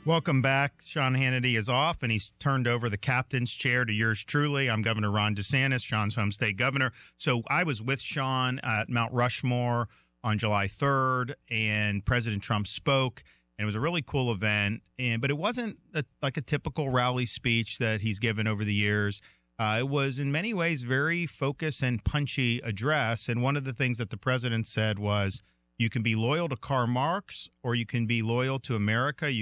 Welcome back. Sean Hannity is off, and he's turned over the captain's chair to yours truly. I'm Governor Ron DeSantis, Sean's home state governor. So I was with Sean at Mount Rushmore on July 3rd, and President Trump spoke, and it was a really cool event. But it wasn't like a typical rally speech that he's given over the years. It was in many ways very focused and punchy address. And one of the things that the president said was, you can be loyal to Karl Marx or you can be loyal to America. You